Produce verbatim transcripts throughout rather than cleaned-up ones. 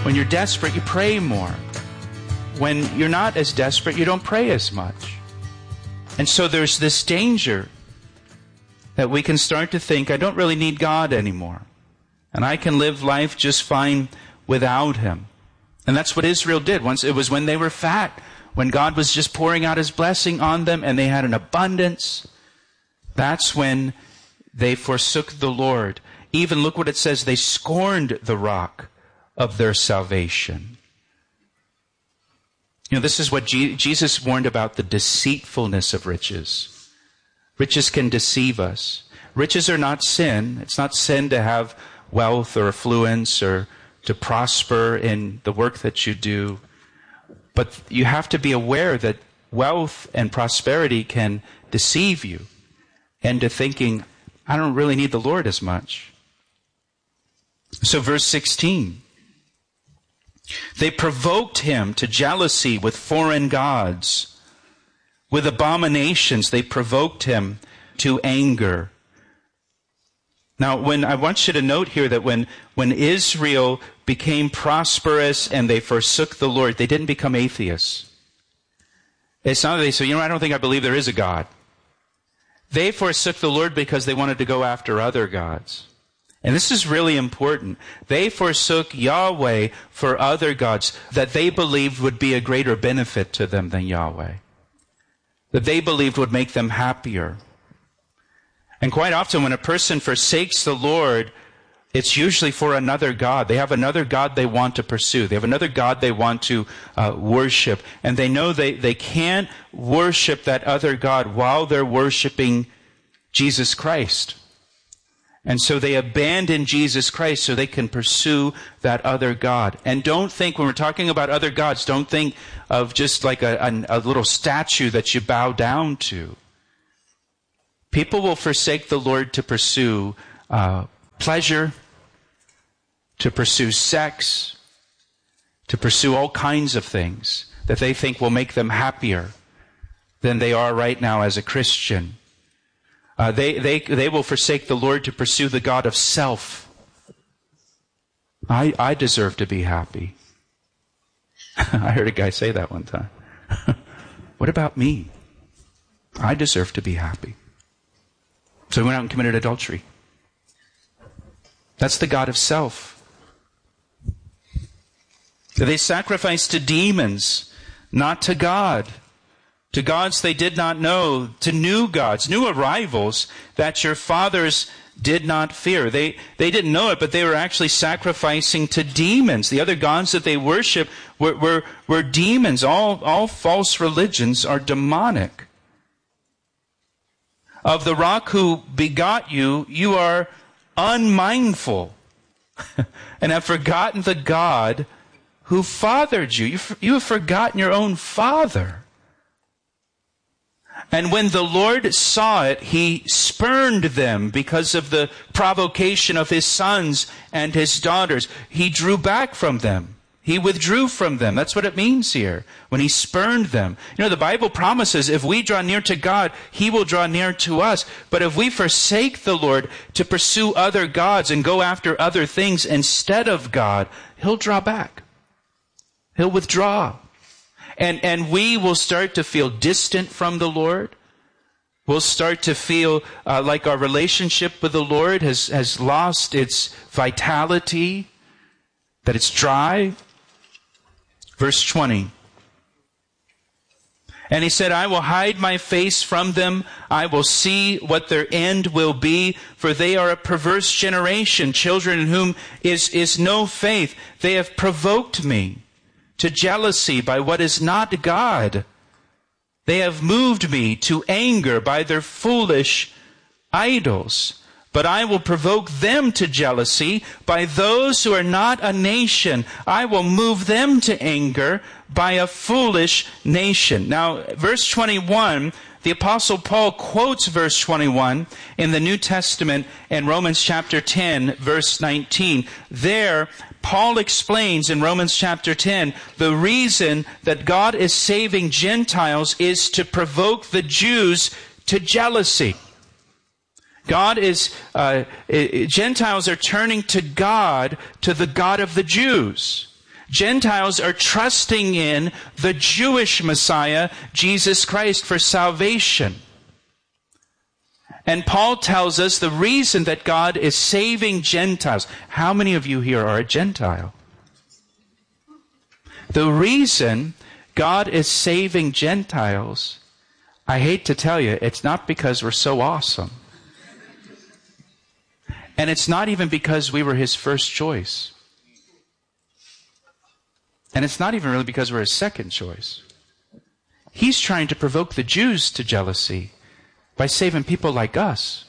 When you're desperate, you pray more. When you're not as desperate, you don't pray as much. And so there's this danger that we can start to think, I don't really need God anymore. And I can live life just fine without Him. And that's what Israel did. Once it was when they were fat, when God was just pouring out His blessing on them and they had an abundance. That's when they forsook the Lord. Even look what it says, they scorned the rock of their salvation. You know, this is what Je- Jesus warned about, the deceitfulness of riches. Riches can deceive us. Riches are not sin. It's not sin to have wealth or affluence or to prosper in the work that you do. But you have to be aware that wealth and prosperity can deceive you into thinking, I don't really need the Lord as much. So verse sixteen. They provoked him to jealousy with foreign gods. With abominations, they provoked him to anger. Now, when I want you to note here that when, when Israel became prosperous and they forsook the Lord, they didn't become atheists. It's not that they said, you know, I don't think I believe there is a God. They forsook the Lord because they wanted to go after other gods. And this is really important. They forsook Yahweh for other gods that they believed would be a greater benefit to them than Yahweh. That they believed would make them happier. And quite often when a person forsakes the Lord, it's usually for another god. They have another god they want to pursue. They have another god they want to uh, worship. And they know they, they can't worship that other god while they're worshiping Jesus Christ. And so they abandon Jesus Christ so they can pursue that other god. And don't think, when we're talking about other gods, don't think of just like a, a, a little statue that you bow down to. People will forsake the Lord to pursue uh, pleasure, to pursue sex, to pursue all kinds of things that they think will make them happier than they are right now as a Christian. Uh, they, they, they will forsake the Lord to pursue the God of self. I, I deserve to be happy. I heard a guy say that one time. What about me? I deserve to be happy. So he went out and committed adultery. That's the God of self. They sacrificed to demons, not to God. To gods they did not know, to new gods, new arrivals that your fathers did not fear. They, they didn't know it, but they were actually sacrificing to demons. The other gods that they worship were, were, were demons. All, all false religions are demonic. Of the rock who begot you, you are unmindful and have forgotten the God who fathered you. You, you have forgotten your own father. And when the Lord saw it, He spurned them because of the provocation of His sons and His daughters. He drew back from them. He withdrew from them. That's what it means here, when He spurned them. You know, the Bible promises if we draw near to God, He will draw near to us. But if we forsake the Lord to pursue other gods and go after other things instead of God, He'll draw back. He'll withdraw. And, and we will start to feel distant from the Lord. We'll start to feel uh, like our relationship with the Lord has, has lost its vitality, that it's dry. Verse twenty. And he said, I will hide my face from them. I will see what their end will be. For they are a perverse generation, children in whom is, is no faith. They have provoked me to jealousy by what is not God. They have moved me to anger by their foolish idols. But I will provoke them to jealousy by those who are not a nation. I will move them to anger by a foolish nation. Now, verse twenty-one, the Apostle Paul quotes verse twenty-one in the New Testament in Romans chapter ten, verse nineteen. There, Paul explains in Romans chapter ten, the reason that God is saving Gentiles is to provoke the Jews to jealousy. God is, uh, Gentiles are turning to God, to the God of the Jews. Gentiles are trusting in the Jewish Messiah, Jesus Christ, for salvation. And Paul tells us the reason that God is saving Gentiles. How many of you here are a Gentile? The reason God is saving Gentiles, I hate to tell you, it's not because we're so awesome. And it's not even because we were his first choice. And it's not even really because we're his second choice. He's trying to provoke the Jews to jealousy by saving people like us.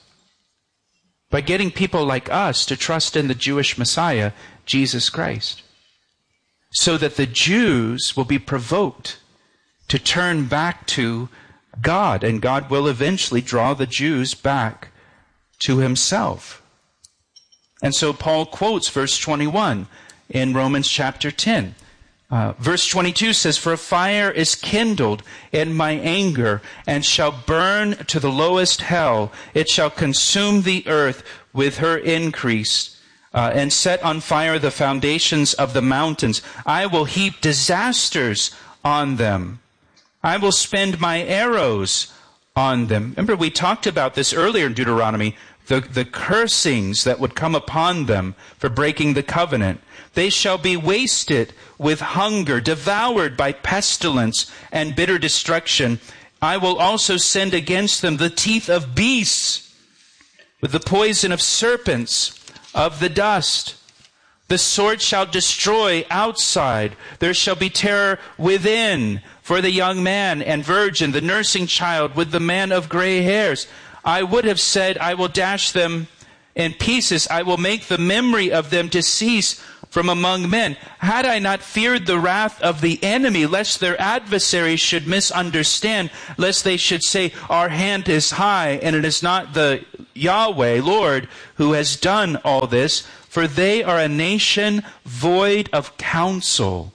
By getting people like us to trust in the Jewish Messiah, Jesus Christ. So that the Jews will be provoked to turn back to God. And God will eventually draw the Jews back to himself. And so Paul quotes verse twenty-one in Romans chapter ten. Uh, verse twenty-two says, "For a fire is kindled in my anger, and shall burn to the lowest hell. It shall consume the earth with her increase, uh, and set on fire the foundations of the mountains. I will heap disasters on them. I will spend my arrows on them." Remember, we talked about this earlier in Deuteronomy, the, the cursings that would come upon them for breaking the covenant. "They shall be wasted with hunger, devoured by pestilence and bitter destruction. I will also send against them the teeth of beasts, with the poison of serpents, of the dust. The sword shall destroy outside. There shall be terror within for the young man and virgin, the nursing child with the man of gray hairs. I would have said, I will dash them in pieces. I will make the memory of them to cease from among men. Had I not feared the wrath of the enemy, lest their adversaries should misunderstand, lest they should say, our hand is high, and it is not the Yahweh, Lord, who has done all this. For they are a nation void of counsel,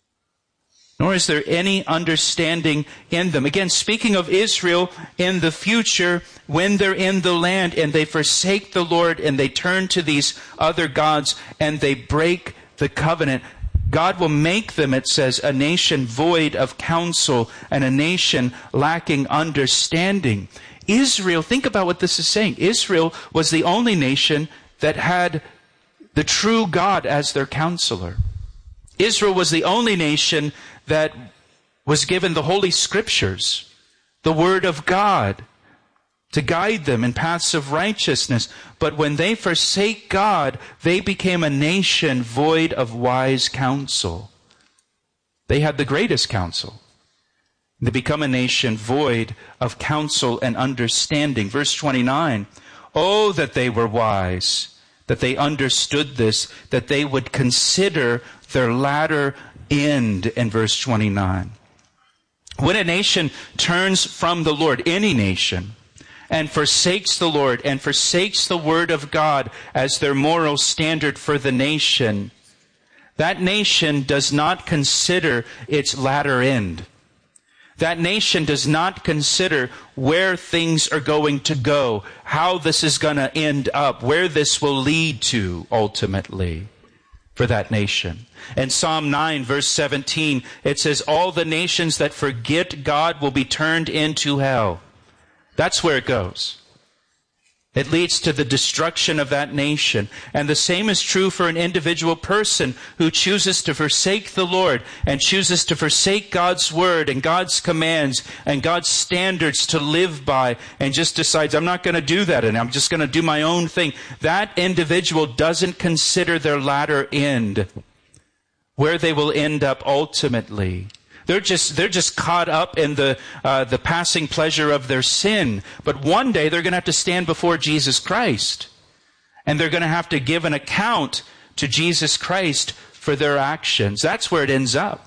nor is there any understanding in them. Again, speaking of Israel in the future, when they're in the land and they forsake the Lord and they turn to these other gods and they break the covenant, God will make them, it says, a nation void of counsel and a nation lacking understanding. Israel, think about what this is saying. Israel was the only nation that had the true God as their counselor. Israel was the only nation that was given the Holy Scriptures, the Word of God, to guide them in paths of righteousness. But when they forsake God, they became a nation void of wise counsel. They had the greatest counsel. They become a nation void of counsel and understanding. Verse twenty-nine, oh, that they were wise, that they understood this, that they would consider their latter end, in verse twenty-nine. When a nation turns from the Lord, any nation, and forsakes the Lord and forsakes the Word of God as their moral standard for the nation, that nation does not consider its latter end. That nation does not consider where things are going to go, how this is going to end up, where this will lead to ultimately for that nation. In Psalm nine, verse seventeen, it says, all the nations that forget God will be turned into hell. That's where it goes. It leads to the destruction of that nation. And the same is true for an individual person who chooses to forsake the Lord and chooses to forsake God's word and God's commands and God's standards to live by and just decides, I'm not going to do that and I'm just going to do my own thing. That individual doesn't consider their latter end, where they will end up ultimately. They're just, they're just caught up in the, uh, the passing pleasure of their sin. But one day they're going to have to stand before Jesus Christ. And they're going to have to give an account to Jesus Christ for their actions. That's where it ends up.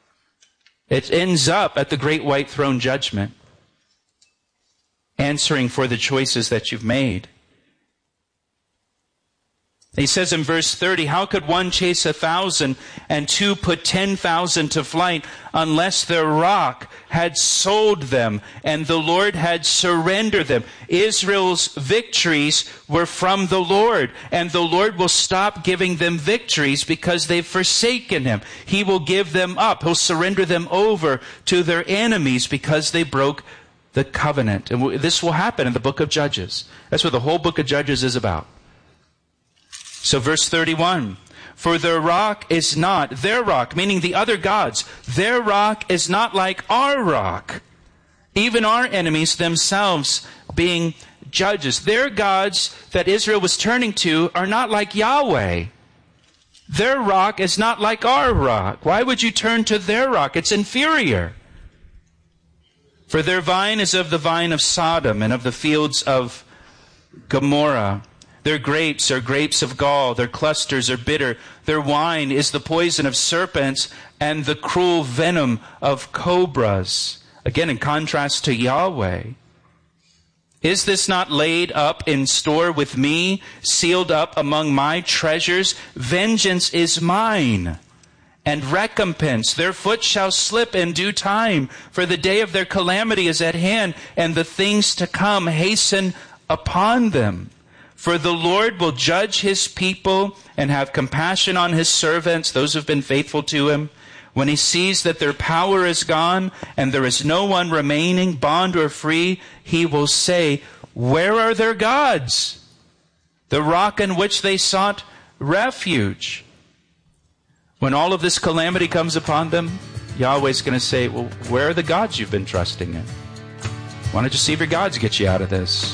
It ends up at the great white throne judgment, answering for the choices that you've made. He says in verse thirty, how could one chase a thousand and two put ten thousand to flight unless their rock had sold them and the Lord had surrendered them? Israel's victories were from the Lord, and the Lord will stop giving them victories because they've forsaken Him. He will give them up. He'll surrender them over to their enemies because they broke the covenant. And this will happen in the book of Judges. That's what the whole book of Judges is about. So verse thirty-one, for their rock is not, their rock, meaning the other gods, their rock is not like our rock. Even our enemies themselves being judges. Their gods that Israel was turning to are not like Yahweh. Their rock is not like our rock. Why would you turn to their rock? It's inferior. For their vine is of the vine of Sodom and of the fields of Gomorrah. Their grapes are grapes of gall. Their clusters are bitter. Their wine is the poison of serpents and the cruel venom of cobras. Again, in contrast to Yahweh. Is this not laid up in store with me, sealed up among my treasures? Vengeance is mine, and recompense. Their foot shall slip in due time, for the day of their calamity is at hand, and the things to come hasten upon them. For the Lord will judge His people and have compassion on His servants, those who have been faithful to Him. When He sees that their power is gone and there is no one remaining, bond or free, He will say, where are their gods? The rock in which they sought refuge. When all of this calamity comes upon them, Yahweh's going to say, well, where are the gods you've been trusting in? Why don't you see if your gods get you out of this?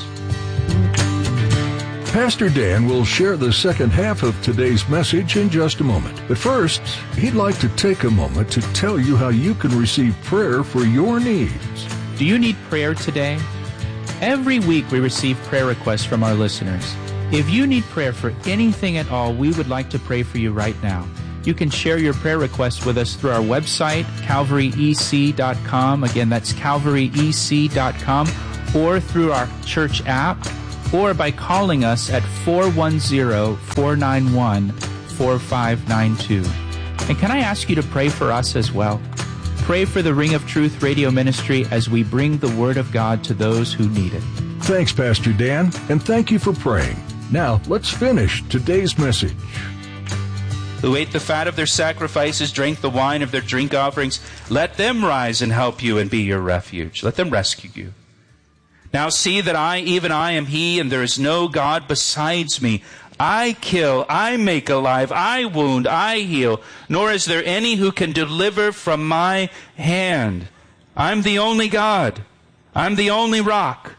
Pastor Dan will share the second half of today's message in just a moment. But first, he'd like to take a moment to tell you how you can receive prayer for your needs. Do you need prayer today? Every week we receive prayer requests from our listeners. If you need prayer for anything at all, we would like to pray for you right now. You can share your prayer requests with us through our website, calvary e c dot com. Again, that's calvary e c dot com, or through our church app, or by calling us at four one zero, four nine one, four five nine two. And can I ask you to pray for us as well? Pray for the Ring of Truth radio ministry as we bring the Word of God to those who need it. Thanks, Pastor Dan, and thank you for praying. Now, let's finish today's message. Who ate the fat of their sacrifices, drank the wine of their drink offerings, let them rise and help you and be your refuge. Let them rescue you. Now see that I, even I, am He, and there is no God besides me. I kill, I make alive, I wound, I heal, nor is there any who can deliver from my hand. I'm the only God. I'm the only rock.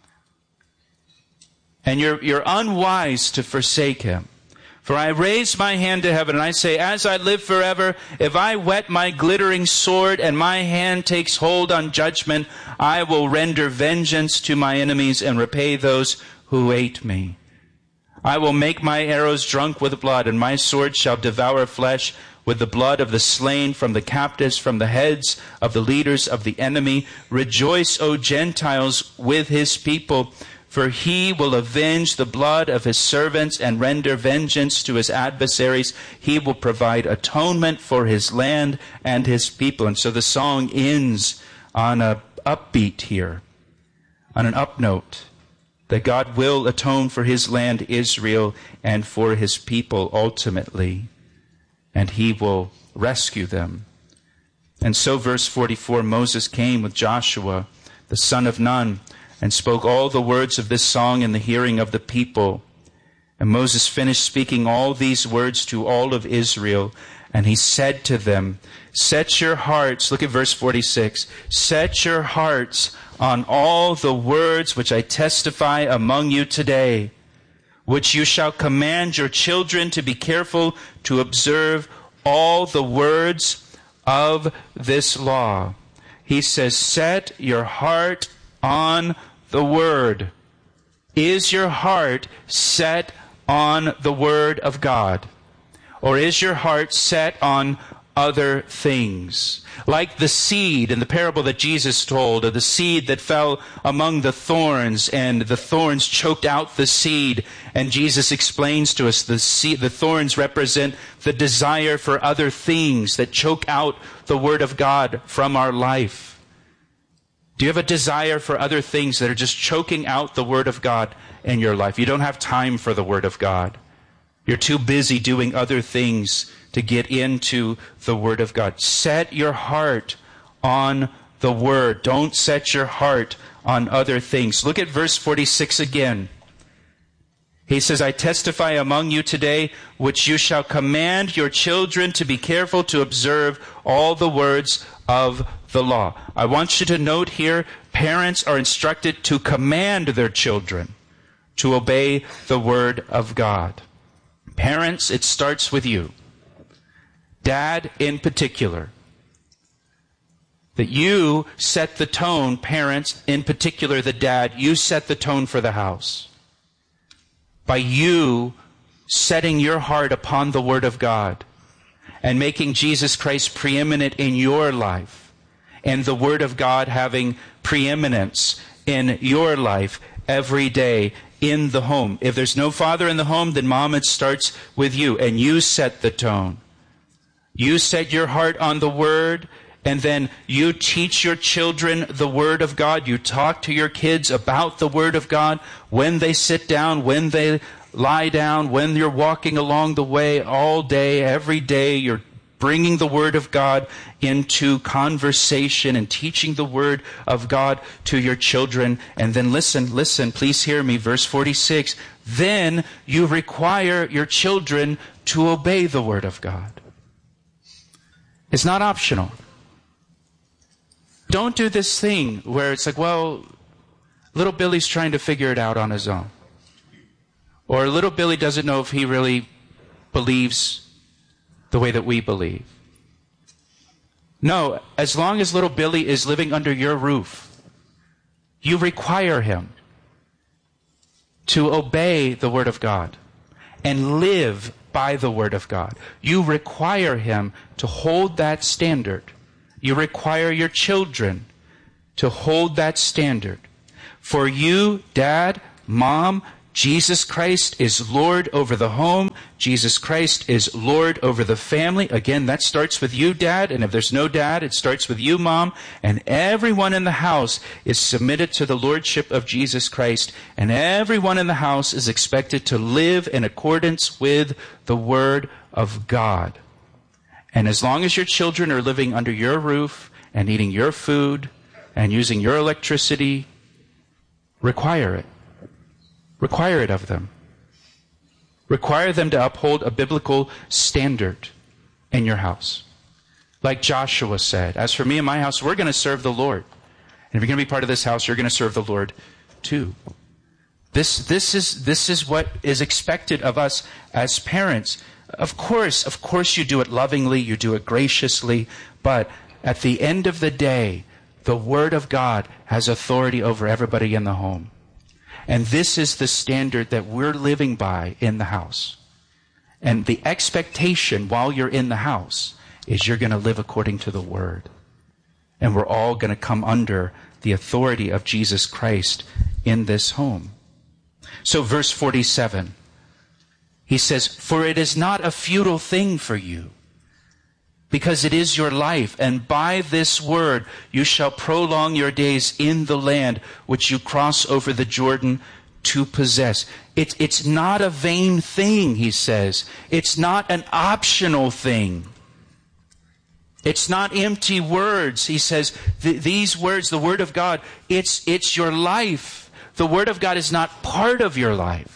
And you're, you're unwise to forsake Him. For I raise my hand to heaven, and I say, as I live forever, if I whet my glittering sword, and my hand takes hold on judgment, I will render vengeance to my enemies, and repay those who hate me. I will make my arrows drunk with blood, and my sword shall devour flesh with the blood of the slain, from the captives, from the heads of the leaders of the enemy. Rejoice, O Gentiles, with His people. For He will avenge the blood of His servants and render vengeance to His adversaries. He will provide atonement for His land and His people. And so the song ends on a upbeat here, on an up note, that God will atone for His land, Israel, and for His people ultimately, and He will rescue them. And so verse forty-four, Moses came with Joshua, the son of Nun, and spoke all the words of this song in the hearing of the people. And Moses finished speaking all these words to all of Israel, and he said to them, set your hearts, look at verse forty-six, set your hearts on all the words which I testify among you today, which you shall command your children to be careful to observe all the words of this law. He says, set your heart on the Word. Is your heart set on the Word of God? Or is your heart set on other things. Like the seed in the parable that Jesus told, of the seed that fell among the thorns, and the thorns choked out the seed. And Jesus explains to us the seed, the thorns represent the desire for other things that choke out the Word of God from our life. Do you have a desire for other things that are just choking out the Word of God in your life? You don't have time for the Word of God. You're too busy doing other things to get into the Word of God. Set your heart on the Word. Don't set your heart on other things. Look at verse forty-six again. He says, I testify among you today, which you shall command your children to be careful to observe all the words of the law. I want you to note here, parents are instructed to command their children to obey the Word of God. Parents, it starts with you. Dad in particular. That you set the tone, parents, in particular the dad, you set the tone for the house. By you setting your heart upon the Word of God and making Jesus Christ preeminent in your life, and the Word of God having preeminence in your life every day in the home. If there's no father in the home, then mom, it starts with you, and you set the tone. You set your heart on the Word, and then you teach your children the Word of God. You talk to your kids about the Word of God when they sit down, when they lie down, when you're walking along the way, all day, every day. You're bringing the Word of God into conversation and teaching the Word of God to your children. And then listen, listen, please hear me, verse forty-six. Then you require your children to obey the Word of God. It's not optional. Don't do this thing where it's like, well, little Billy's trying to figure it out on his own. Or little Billy doesn't know if he really believes the way that we believe. No, as long as little Billy is living under your roof, you require him to obey the Word of God and live by the Word of God. You require him to hold that standard. You require your children to hold that standard. For you, dad, mom, Jesus Christ is Lord over the home. Jesus Christ is Lord over the family. Again, that starts with you, dad. And if there's no dad, it starts with you, mom. And everyone in the house is submitted to the lordship of Jesus Christ. And everyone in the house is expected to live in accordance with the Word of God. And as long as your children are living under your roof and eating your food and using your electricity, require it. Require it of them. Require them to uphold a biblical standard in your house. Like Joshua said, as for me and my house, we're going to serve the Lord. And if you're going to be part of this house, you're going to serve the Lord too. This, this is, this is what is expected of us as parents. Of course, of course you do it lovingly, you do it graciously, but at the end of the day, the Word of God has authority over everybody in the home. And this is the standard that we're living by in the house. And the expectation while you're in the house is you're going to live according to the Word. And we're all going to come under the authority of Jesus Christ in this home. So verse forty-seven. He says, for it is not a futile thing for you, because it is your life, and by this word you shall prolong your days in the land which you cross over the Jordan to possess. It, it's not a vain thing, he says. It's not an optional thing. It's not empty words. He says, th- these words, the Word of God, it's, it's your life. The Word of God is not part of your life.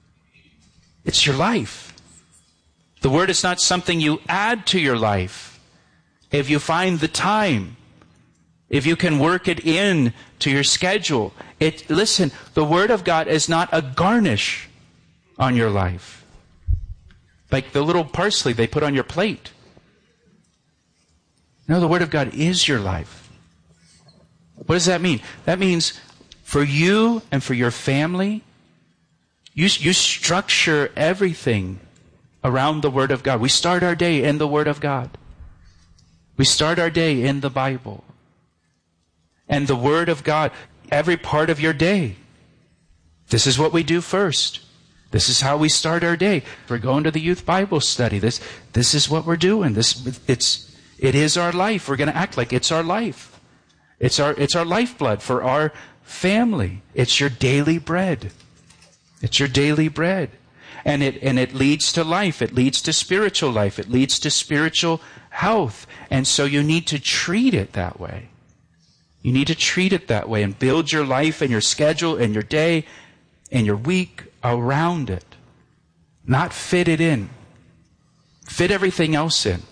It's your life. The Word is not something you add to your life. If you find the time, if you can work it in to your schedule. It, listen, the Word of God is not a garnish on your life. Like the little parsley they put on your plate. No, the Word of God is your life. What does that mean? That means for you and for your family, You, you structure everything around the Word of God. We start our day in the Word of God. We start our day in the Bible. And the Word of God, every part of your day. This is what we do first. This is how we start our day. We're going to the youth Bible study. This, this is what we're doing. This, it's, it is our life. We're going to act like it's our life. It's our, it's our lifeblood for our family. It's your daily bread. It's your daily bread. And it, and it leads to life. It leads to spiritual life. It leads to spiritual health. And so you need to treat it that way. You need to treat it that way and build your life and your schedule and your day and your week around it. Not fit it in. Fit everything else in.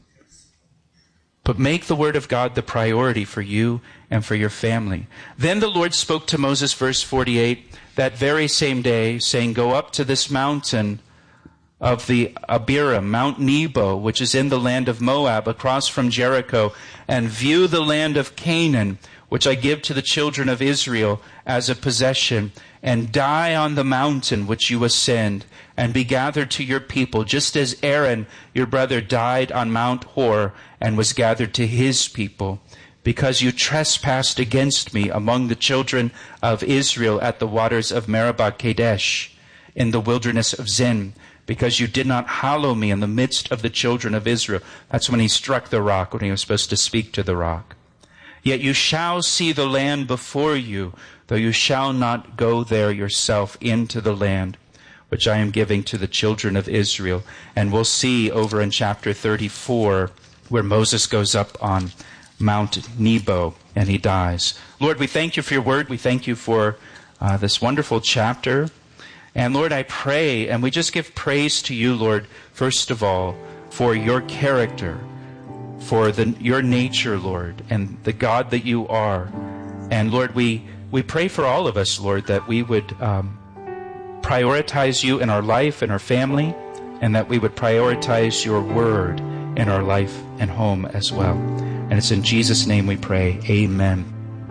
But make the Word of God the priority for you and for your family. Then the Lord spoke to Moses, verse forty-eight, that very same day, saying, go up to this mountain of the Abiram, Mount Nebo, which is in the land of Moab, across from Jericho, and view the land of Canaan, which I give to the children of Israel as a possession, and die on the mountain which you ascend, and be gathered to your people, just as Aaron, your brother, died on Mount Hor, and was gathered to his people, because you trespassed against me among the children of Israel at the waters of Meribah Kadesh, in the wilderness of Zin, because you did not hallow me in the midst of the children of Israel. That's when he struck the rock, when he was supposed to speak to the rock. Yet you shall see the land before you, though you shall not go there yourself into the land which I am giving to the children of Israel. And we'll see over in chapter thirty-four where Moses goes up on Mount Nebo and he dies. Lord, we thank you for your word. We thank you for uh, this wonderful chapter. And Lord, I pray, and we just give praise to you, Lord, first of all, for your character, for the, your nature, Lord, and the God that you are. And Lord, we, we pray for all of us, Lord, that we would um, prioritize you in our life and our family, and that we would prioritize your word in our life and home as well. And it's in Jesus' name we pray. Amen.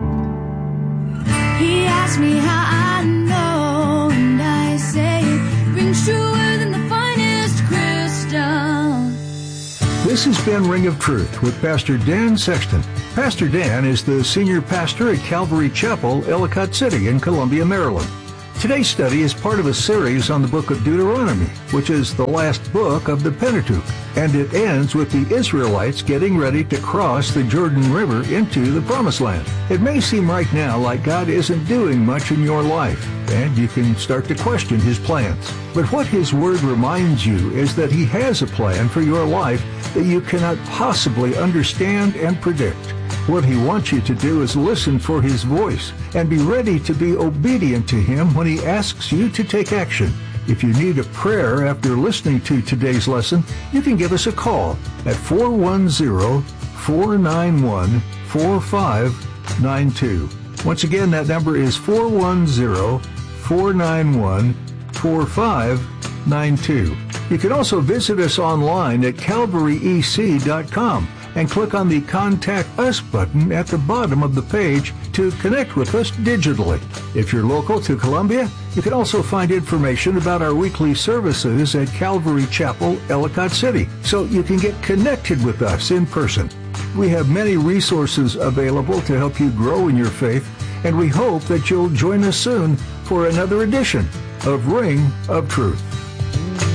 He asked me how I know, and I say it rings truer than the finest crystal. This has been Ring of Truth with Pastor Dan Sexton. Pastor Dan is the senior pastor at Calvary Chapel, Ellicott City in Columbia, Maryland. Today's study is part of a series on the book of Deuteronomy, which is the last book of the Pentateuch, and it ends with the Israelites getting ready to cross the Jordan River into the Promised Land. It may seem right now like God isn't doing much in your life, and you can start to question His plans. But what His Word reminds you is that He has a plan for your life that you cannot possibly understand and predict. What He wants you to do is listen for His voice and be ready to be obedient to Him when He asks you to take action. If you need a prayer after listening to today's lesson, you can give us a call at four one zero, four nine one, four five nine two. Once again, that number is four one zero, four nine one, four five nine two. You can also visit us online at calvary e c dot com and click on the Contact Us button at the bottom of the page to connect with us digitally. If you're local to Columbia, you can also find information about our weekly services at Calvary Chapel, Ellicott City, so you can get connected with us in person. We have many resources available to help you grow in your faith, and we hope that you'll join us soon for another edition of Ring of Truth.